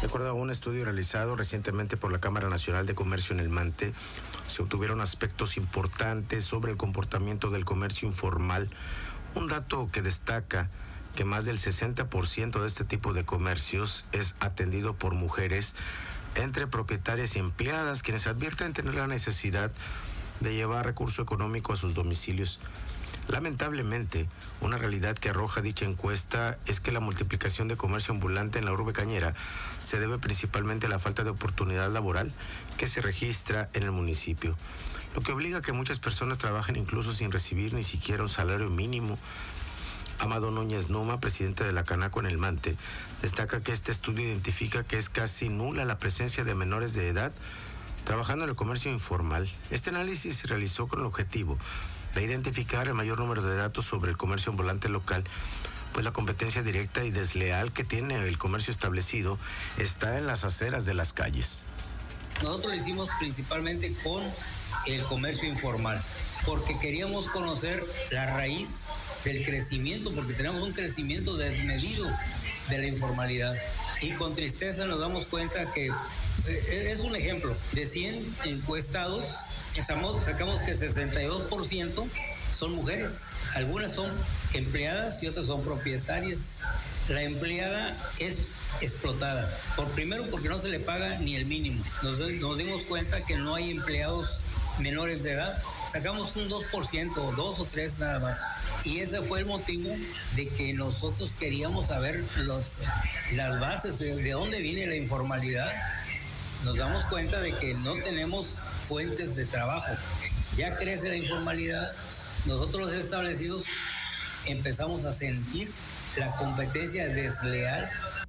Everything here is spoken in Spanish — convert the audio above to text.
De acuerdo a un estudio realizado recientemente por la Cámara Nacional de Comercio en el Mante, se obtuvieron aspectos importantes sobre el comportamiento del comercio informal. Un dato que destaca que más del 60% de este tipo de comercios es atendido por mujeres, entre propietarias y empleadas, quienes advierten tener la necesidad de llevar recurso económico a sus domicilios. Lamentablemente, una realidad que arroja dicha encuesta es que la multiplicación de comercio ambulante en la urbe cañera se debe principalmente a la falta de oportunidad laboral que se registra en el municipio, lo que obliga a que muchas personas trabajen incluso sin recibir ni siquiera un salario mínimo. Amado Núñez Numa, presidente de la Canaco en el Mante, destaca que este estudio identifica que es casi nula la presencia de menores de edad trabajando en el comercio informal. Este análisis se realizó con el objetivo de identificar el mayor número de datos sobre el comercio ambulante local, pues la competencia directa y desleal que tiene el comercio establecido está en las aceras de las calles. Nosotros lo hicimos principalmente con el comercio informal, porque queríamos conocer la raíz del crecimiento, porque tenemos un crecimiento desmedido de la informalidad. Y con tristeza nos damos cuenta que es un ejemplo, de 100 encuestados, sacamos que 62% son mujeres. Algunas son empleadas y otras son propietarias. La empleada es explotada. Primero porque no se le paga ni el mínimo. Nos dimos cuenta que no hay empleados menores de edad. Sacamos un 2%, 2 o 3 nada más. Y ese fue el motivo de que nosotros queríamos saber las bases de dónde viene la informalidad. Nos damos cuenta de que no tenemos fuentes de trabajo. Ya crece la informalidad. Nosotros los establecidos empezamos a sentir la competencia desleal